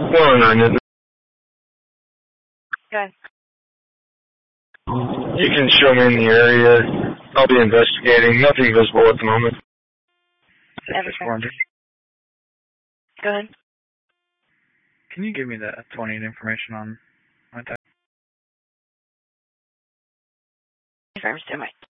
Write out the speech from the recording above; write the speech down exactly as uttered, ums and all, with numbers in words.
Well, nine. Go ahead. You can show me in the area. I'll be investigating. Nothing visible at the moment. Everything. Go ahead. Can you give me the twenty information on my type? Confirm, stand by.